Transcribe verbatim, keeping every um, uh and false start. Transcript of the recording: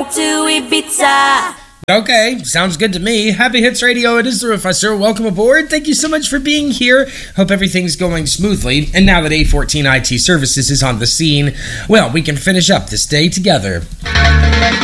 to Ibiza. Okay, sounds good to me. Happy Hits Radio, it is the Professor. Welcome aboard. Thank you so much for being here. Hope everything's going smoothly. And now that A fourteen I T Services is on the scene, well, we can finish up this day together.